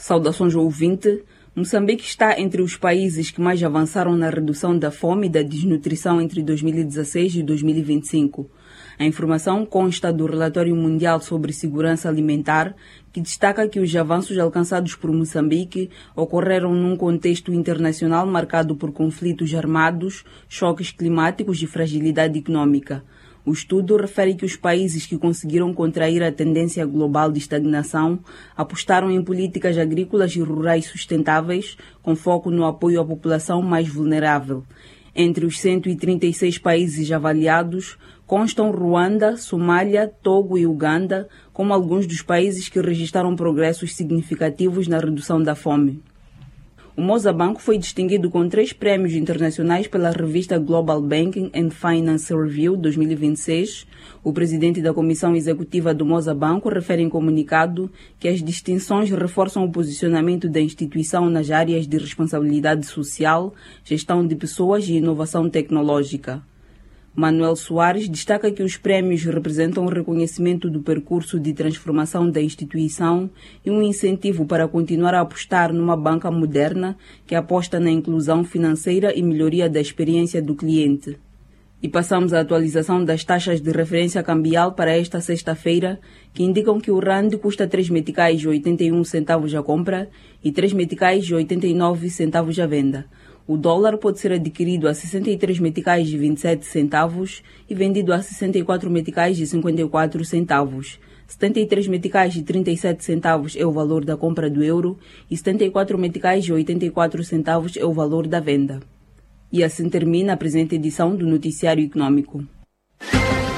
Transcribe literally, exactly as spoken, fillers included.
Saudações ao ouvinte. Moçambique está entre os países que mais avançaram na redução da fome e da desnutrição entre dois mil e dezasseis e dois mil e vinte e cinco. A informação consta do Relatório Mundial sobre Segurança Alimentar, que destaca que os avanços alcançados por Moçambique ocorreram num contexto internacional marcado por conflitos armados, choques climáticos e fragilidade econômica. O estudo refere que os países que conseguiram contrair a tendência global de estagnação apostaram em políticas agrícolas e rurais sustentáveis, com foco no apoio à população mais vulnerável. Entre os cento e trinta e seis países avaliados, constam Ruanda, Somália, Togo e Uganda como alguns dos países que registraram progressos significativos na redução da fome. O Mozabanco foi distinguido com três prémios internacionais pela revista Global Banking and Finance Review dois mil e vinte e seis. O presidente da Comissão Executiva do Mozabanco refere em comunicado que as distinções reforçam o posicionamento da instituição nas áreas de responsabilidade social, gestão de pessoas e inovação tecnológica. Manuel Soares destaca que os prémios representam um reconhecimento do percurso de transformação da instituição e um incentivo para continuar a apostar numa banca moderna que aposta na inclusão financeira e melhoria da experiência do cliente. E passamos à atualização das taxas de referência cambial para esta sexta-feira, que indicam que o rand custa três meticais e oitenta e um centavos a compra e três meticais e oitenta e nove centavos à venda. O dólar pode ser adquirido a sessenta e três meticais e vinte e sete centavos e vendido a sessenta e quatro meticais e cinquenta e quatro centavos. setenta e três meticais e trinta e sete centavos é o valor da compra do euro e setenta e quatro meticais e oitenta e quatro centavos é o valor da venda. E assim termina a presente edição do Noticiário Econômico.